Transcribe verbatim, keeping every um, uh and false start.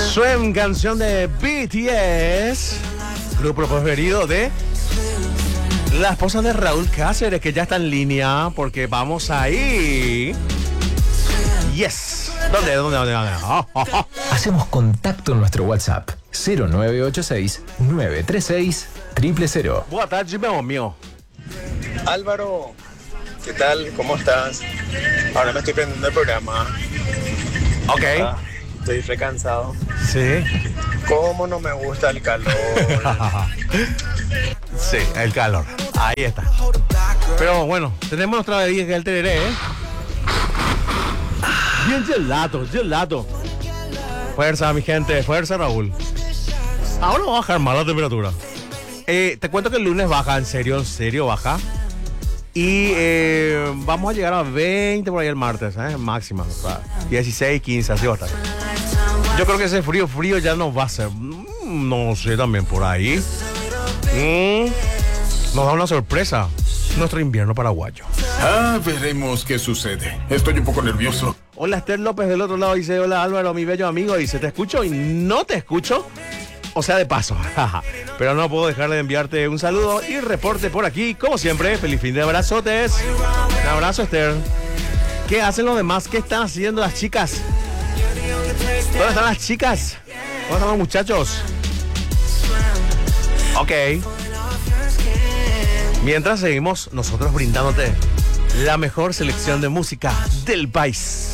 Swim, canción de B T S, grupo preferido de la esposa de Raúl Cáceres, que ya está en línea porque vamos ahí. Yes. ¿Dónde? ¿Dónde? ¿Dónde? ¿Dónde? Oh, oh, oh. Hacemos contacto en nuestro WhatsApp cero nueve ocho seis, nueve tres seis, cero cero cero. Boa tarde, meu mío. Álvaro, ¿qué tal? ¿Cómo estás? Ahora me estoy prendiendo el programa. Ok. Ah, estoy recansado. Sí. ¿Cómo no me gusta el calor? Sí, el calor. Ahí está. Pero bueno, tenemos nuestra bebida que es el tereré, ¿eh? Bien gelato, gelato. Fuerza, mi gente, fuerza, Raúl. Ahora va a bajar más la temperatura. Eh, te cuento que el lunes baja, en serio, en serio baja. Y eh, vamos a llegar a veinte por ahí el martes, ¿eh? Máxima. O sea, dieciséis, quince, así va a estar. Yo creo que ese frío, frío ya no va a ser. No sé, también por ahí. Mm, nos da una sorpresa. Nuestro invierno paraguayo. Ah, veremos qué sucede. Estoy un poco nervioso. Hola, Esther López del otro lado dice: hola Álvaro, mi bello amigo. Dice: te escucho y no te escucho. O sea, de paso. Pero no puedo dejar de enviarte un saludo y reporte por aquí. Como siempre, feliz fin de abrazotes. Un abrazo, Esther. ¿Qué hacen los demás? ¿Qué están haciendo las chicas? ¿Dónde están las chicas? ¿Dónde están los muchachos? Ok. Mientras seguimos nosotros brindándote la mejor selección de música del país.